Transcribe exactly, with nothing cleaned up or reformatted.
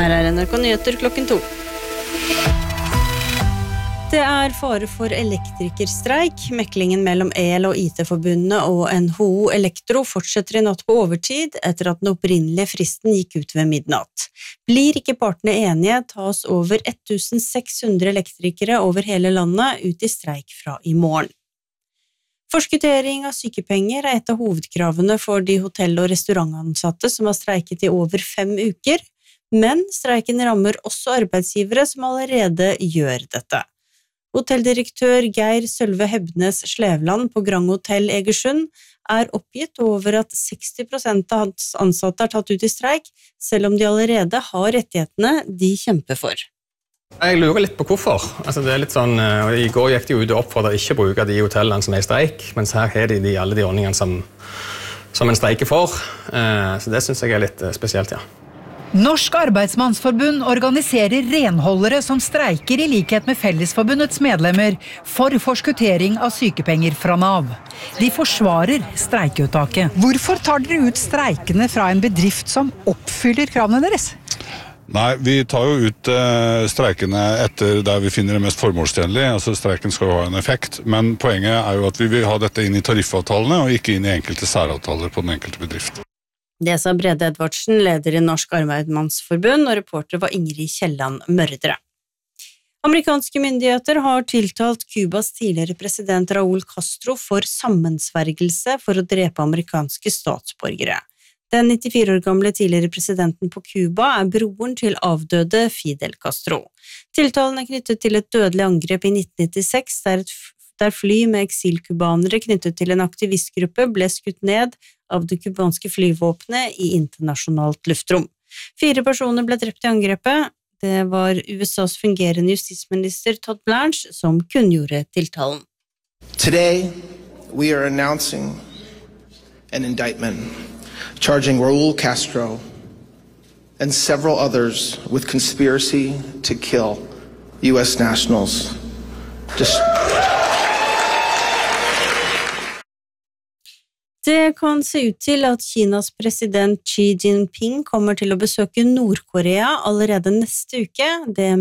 Her er N R K Nyheter klokken to. Det er fare for elektrikerstreik. Meklingen mellom EL og I T-forbundene og N H O Elektro fortsetter i natt på overtid etter at den opprinnelige fristen gikk ut ved midnatt. Blir ikke partene enige, tas over seks hundre elektrikere over hele landet ut i streik fra i morgen. Forskuttering av sykepenger er et av hovedkravene for de hotell- og restaurantansatte som har streiket i over fem uker, men streiken rammer også arbeidsgivere som allerede gjør dette. Hotelldirektør Geir Sølve Hebnes Slevland på Grand Hotel Egersund er oppgitt over at seksti prosent av hans ansatte er tatt ut i streik, selv om de allerede har rettighetene de kjemper for. Jeg lurer litt på hvorfor. Altså, det er litt sånn, I går gikk de ut og oppfordret ikke å bruke de hotellene som er i streik, mens her har de, de alle de ordningene som, som en streiker for. Så det synes jeg er litt spesielt, ja. Norsk Arbeidsmannsforbund organiserer renholdere som streiker i likhet med Fellesforbundets medlemmer for forskuttering av sykepenger fra Nav. De forsvarer streikeuttaket. Hvorfor tar dere ut streikene fra en bedrift som oppfyller kravene deres? Nei, vi tar jo ut eh, streikene etter der vi finner det mest formålstjenlig. Altså streiken skal jo ha en effekt, men poenget er jo at vi vil ha dette inn i tariffavtalene og ikke inn i enkelte særavtaler på den enkelte bedrift. Det sa Brede Edvardsen, leder i Norsk Arbeidsmannsforbund, og reporter var Ingrid Kjelland Mørdre. Amerikanske myndigheter har tiltalt Kubas tidligere president Raúl Castro for sammensvergelse for å drepe amerikanske statsborgere. Den nittifire år gamle tidligere presidenten på Kuba er broren til avdøde Fidel Castro. Tiltalen er knyttet til et dødelig angrep i nitten nittiseks, der, et, der fly med eksilkubanere knyttet til en aktivistgruppe ble skutt ned av det kubanske flyvåpenet i internasjonalt luftrom. Fire personer ble drept i angrepet. Det var U S A's fungerende justisminister Todd Blanche som kunngjorde tiltalen. Today, we are announcing an indictment charging Raúl Castro and several others with conspiracy to kill U S nationals. Just... Det kan se ut til at Kinas president Xi Jinping kommer til å besøke Nord-Korea allerede neste uke. Det